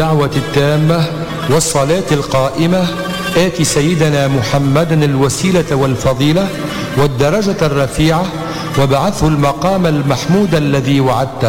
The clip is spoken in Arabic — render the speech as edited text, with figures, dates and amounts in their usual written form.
الدعوة التامة والصلاة القائمة آت سيدنا محمدا الوسيلة والفضيلة والدرجة الرفيعة وابعثه المقام المحمود الذي وعدته.